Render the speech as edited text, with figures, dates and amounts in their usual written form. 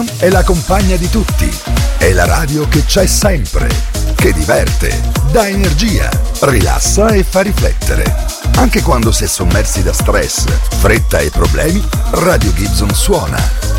è la compagna di tutti. È la radio che c'è sempre, che diverte, dà energia, rilassa e fa riflettere. Anche quando si è sommersi da stress, fretta e problemi, Radio Gibson suona